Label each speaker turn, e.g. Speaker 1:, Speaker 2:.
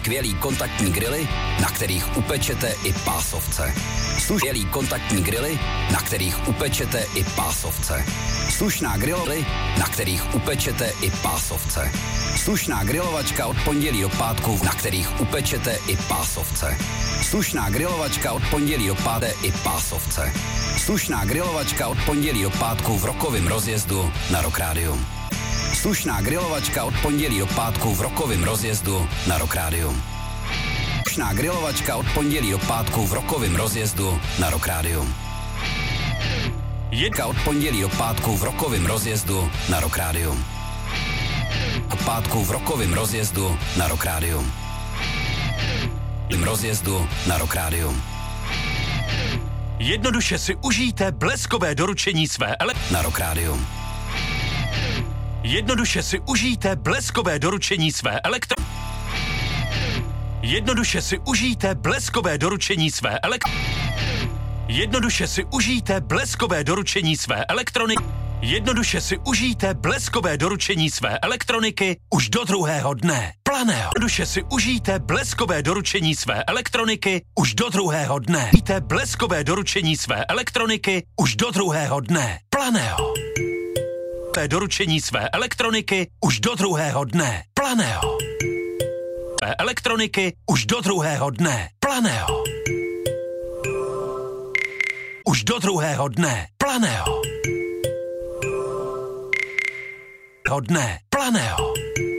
Speaker 1: skvělý kontaktní grily, na kterých upečete i pásovce. Skvělý kontaktní grily, na kterých upečete i pásovce. Slušná grilovly, na kterých upečete i pásovce. Slušná grilovačka od pondělí do pátku, na kterých upečete i pásovce. Slušná grilovačka od pondělí do páté i pásovce. Slušná grilovačka od pondělí do pátku v rokovém rozjezdu na Rock Radio. Slušná grilovačka od pondělí do pátku v rokovém rozjezdu na Rock Radio. Slušná grilovačka od pondělí do pátku v rokovém rozjezdu na Rock Radio. Jedka od pondělí do pátku v rokovém rozjezdu na Rock Radio. Od pátku v rokovém rozjezdu na Rock Radio. Rozjezdu na Rock Radio.
Speaker 2: Jednoduše si užijte bleskové doručení své
Speaker 1: na Rock Radio.
Speaker 2: Jednoduše si užijte bleskové doručení své Jednoduše si užijte bleskové doručení své Jednoduše si užijte bleskové doručení své elektroniky. Jednoduše si užijte bleskové doručení své elektroniky už do druhého dne. Planého. Jednoduše si užijte bleskové doručení své elektroniky už do druhého dne. Užijte bleskové doručení své elektroniky už do druhého dne. Planého. Doručení své elektroniky už do druhého dne. Planého. Elektroniky už do druhého dne. Planého. Už do druhého dne. Planého. Dne. Planého.